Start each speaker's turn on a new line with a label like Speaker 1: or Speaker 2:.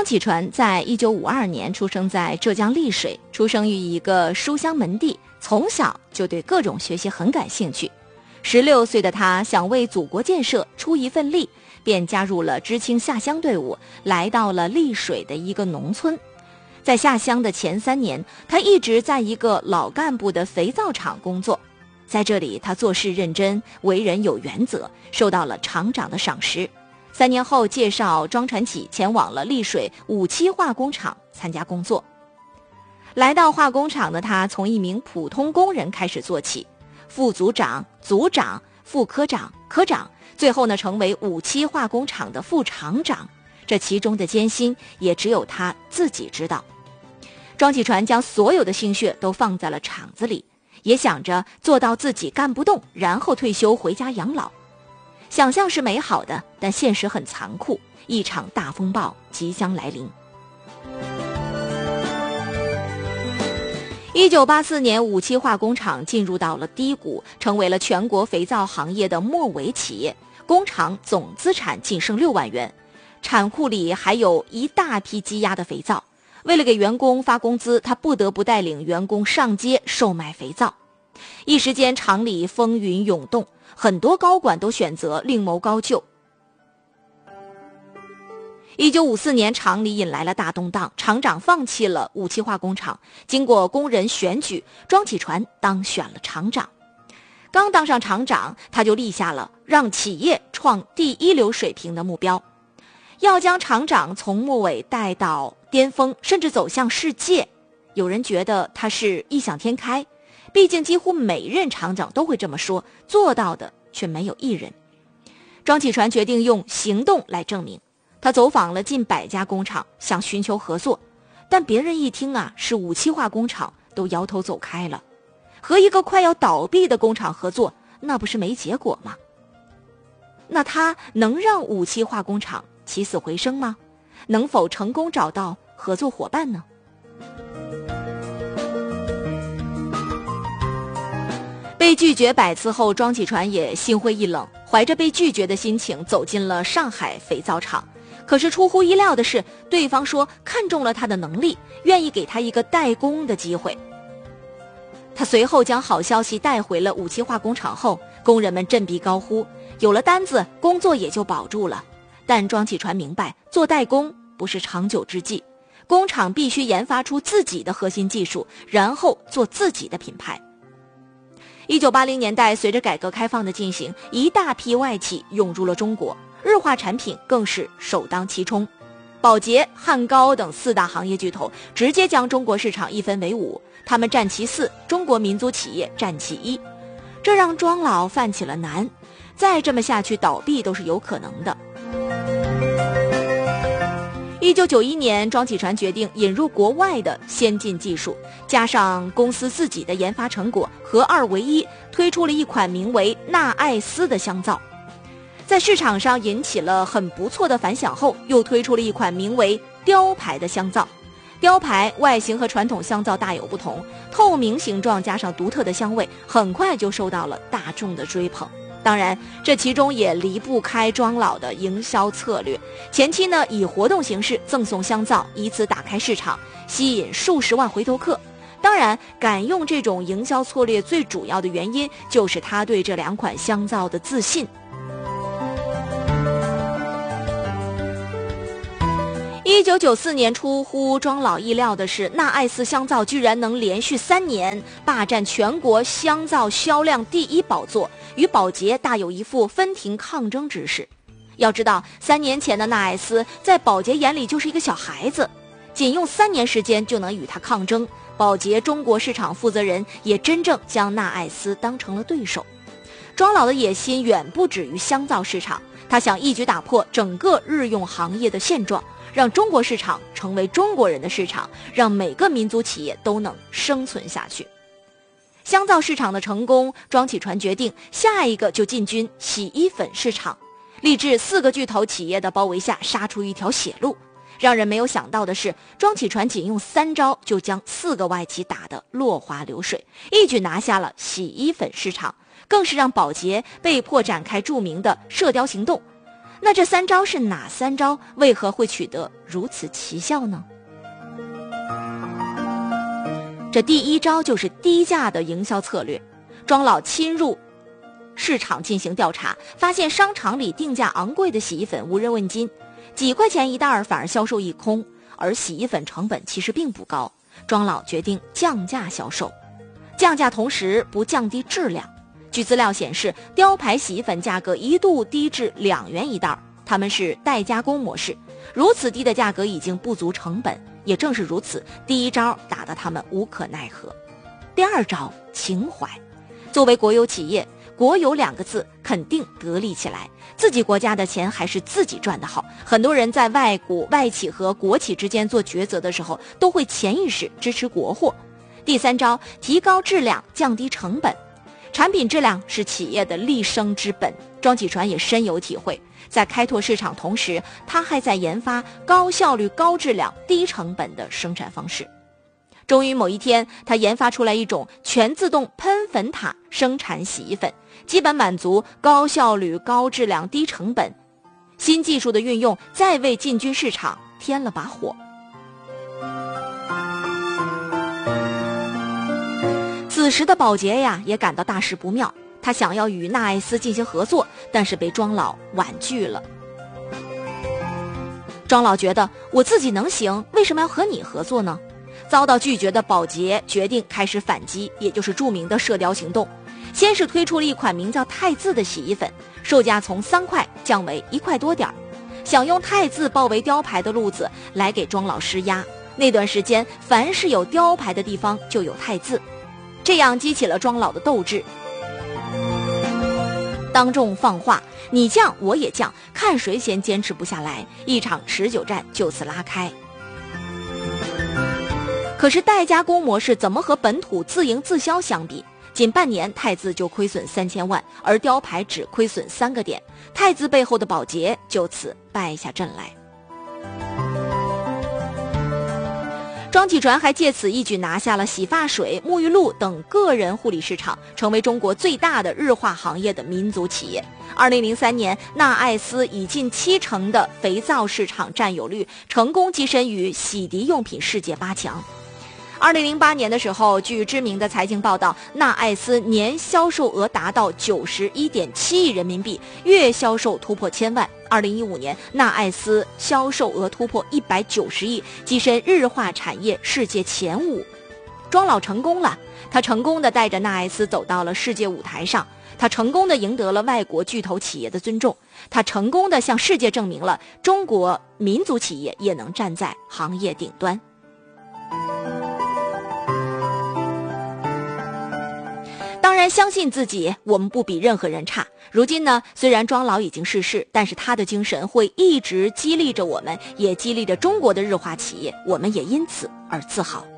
Speaker 1: 庄启传在1952年出生在浙江丽水，出生于一个书香门第，从小就对各种学习很感兴趣。16岁的他想为祖国建设出一份力，便加入了知青下乡队伍，来到了丽水的一个农村。在下乡的前3年，他一直在一个老干部的肥皂厂工作。在这里，他做事认真，为人有原则，受到了厂长的赏识。3年后，介绍庄传启前往了丽水57化工厂参加工作。来到化工厂的他，从一名普通工人开始做起，副组长、组长、副科长、科长，最后呢，成为57化工厂的副厂长。这其中的艰辛，也只有他自己知道。庄启传将所有的心血都放在了厂子里，也想着做到自己干不动，然后退休回家养老。想象是美好的，但现实很残酷，一场大风暴即将来临。1984年57化工厂进入到了低谷，成为了全国肥皂行业的末尾企业，工厂总资产仅剩6万元，产库里还有一大批积压的肥皂。为了给员工发工资，他不得不带领员工上街售卖肥皂。一时间厂里风云涌动，很多高管都选择另谋高就。1954年，厂里引来了大动荡，厂长放弃了57化工厂。经过工人选举，庄启传当选了厂长。刚当上厂长，他就立下了让企业创第一流水平的目标，要将厂长从末尾带到巅峰，甚至走向世界。有人觉得他是异想天开，毕竟几乎每任厂长都会这么说，做到的却没有一人。庄启传决定用行动来证明。他走访了近100家工厂，想寻求合作，但别人一听是57化工厂，都摇头走开了。和一个快要倒闭的工厂合作，那不是没结果吗？那他能让57化工厂起死回生吗？能否成功找到合作伙伴呢？被拒绝100次后，庄启传也心灰意冷，怀着被拒绝的心情走进了上海肥皂厂。可是出乎意料的是，对方说看中了他的能力，愿意给他一个代工的机会。他随后将好消息带回了57化工厂后，工人们振臂高呼，有了单子，工作也就保住了。但庄启传明白，做代工不是长久之计，工厂必须研发出自己的核心技术，然后做自己的品牌。1980年代，随着改革开放的进行，一大批外企涌入了中国，日化产品更是首当其冲。宝洁、汉高等4大行业巨头直接将中国市场一分为5，他们占其4，中国民族企业占其1，这让庄老犯起了难，再这么下去倒闭都是有可能的。1991年，庄启传决定引入国外的先进技术，加上公司自己的研发成果，合2为1，推出了一款名为纳爱斯的香皂。在市场上引起了很不错的反响后，又推出了一款名为雕牌的香皂。雕牌外形和传统香皂大有不同，透明形状加上独特的香味，很快就受到了大众的追捧。当然，这其中也离不开庄老的营销策略。前期呢，以活动形式赠送香皂，以此打开市场，吸引数十万回头客。当然，敢用这种营销策略最主要的原因，就是他对这2款香皂的自信。1994年，出乎庄老意料的是，纳爱斯香皂居然能连续3年霸占全国香皂销量第1宝座，与宝洁大有一副分庭抗争之势。要知道，3年前的纳爱斯在宝洁眼里就是一个小孩子，仅用3年时间就能与他抗争。宝洁中国市场负责人也真正将纳爱斯当成了对手。庄老的野心远不止于香皂市场，他想一举打破整个日用行业的现状，让中国市场成为中国人的市场，让每个民族企业都能生存下去。香皂市场的成功，庄启传决定下一个就进军洗衣粉市场，立志4个巨头企业的包围下杀出一条血路。让人没有想到的是，庄启传仅用3招就将4个外企打得落花流水，一举拿下了洗衣粉市场，更是让宝洁被迫展开著名的射雕行动。 那这3招是哪3招？为何会取得如此奇效呢？这第1招就是低价的营销策略。庄老亲入市场进行调查，发现商场里定价昂贵的洗衣粉无人问津，几块钱一袋反而销售一空，而洗衣粉成本其实并不高。庄老决定降价销售，降价同时不降低质量。据资料显示，雕牌洗衣粉价格一度低至2元一袋，他们是代加工模式，如此低的价格已经不足成本。也正是如此，第1招打得他们无可奈何。第2招，情怀。作为国有企业，国有2个字肯定得力起来，自己国家的钱还是自己赚得好。很多人在外股、外企和国企之间做抉择的时候，都会潜意识支持国货。第3招，提高质量，降低成本。产品质量是企业的立生之本，庄启传也深有体会。在开拓市场同时，他还在研发高效率、高质量、低成本的生产方式。终于某一天，他研发出来一种全自动喷粉塔生产洗衣粉，基本满足高效率、高质量、低成本。新技术的运用再为进军市场添了把火。此时的宝洁呀，也感到大事不妙。他想要与纳爱斯进行合作，但是被庄老婉拒了。庄老觉得我自己能行，为什么要和你合作呢？遭到拒绝的宝洁决定开始反击，也就是著名的射雕行动。先是推出了一款名叫汰渍的洗衣粉，售价从3块降为1块多点，想用汰渍包围雕牌的路子来给庄老施压。那段时间，凡是有雕牌的地方就有汰渍，这样激起了庄老的斗志。当众放话，你降我也降，看谁先坚持不下来，一场持久战就此拉开。可是代加工模式怎么和本土自营自销相比？仅半年，汰渍就亏损3000万，而雕牌只亏损3个点，汰渍背后的宝洁就此败下阵来。庄启传还借此一举拿下了洗发水、沐浴露等个人护理市场，成为中国最大的日化行业的民族企业。2003年，纳爱斯以近70%的肥皂市场占有率，成功跻身于洗涤用品世界8强。2008年的时候，据知名的财经报道，纳爱斯年销售额达到91.7亿人民币，月销售突破1000万。2015年，纳爱斯销售额突破190亿，跻身日化产业世界前5。庄老成功了，他成功地带着纳爱斯走到了世界舞台上，他成功地赢得了外国巨头企业的尊重，他成功地向世界证明了中国民族企业也能站在行业顶端。当然，相信自己，我们不比任何人差。如今呢，虽然庄老已经逝世，但是他的精神会一直激励着我们，也激励着中国的日化企业，我们也因此而自豪。